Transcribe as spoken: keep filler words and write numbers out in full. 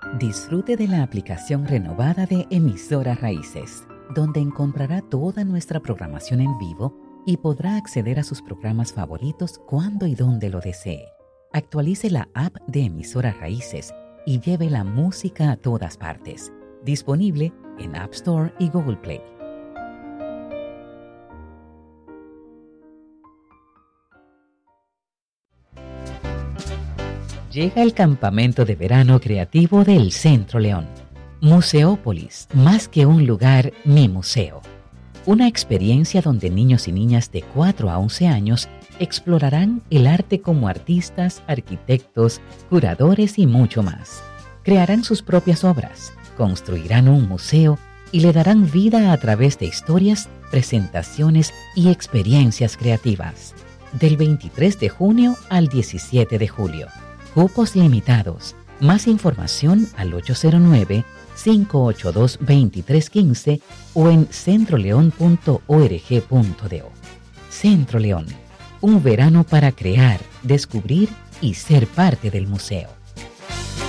Disfrute de la aplicación renovada de Emisoras Raíces, donde encontrará toda nuestra programación en vivo y podrá acceder a sus programas favoritos cuando y donde lo desee. Actualice la app de Emisoras Raíces y lleve la música a todas partes. Disponible en App Store y Google Play. Llega el campamento de verano creativo del Centro León. Museópolis, más que un lugar, mi museo. Una experiencia donde niños y niñas de cuatro a once años explorarán el arte como artistas, arquitectos, curadores y mucho más. Crearán sus propias obras, construirán un museo y le darán vida a través de historias, presentaciones y experiencias creativas. Del veintitrés de junio al diecisiete de julio. Cupos limitados. Más información al ocho cero nueve, cinco ocho dos, dos tres uno cinco o en centroleón punto org punto do. Centro León. Un verano para crear, descubrir y ser parte del museo.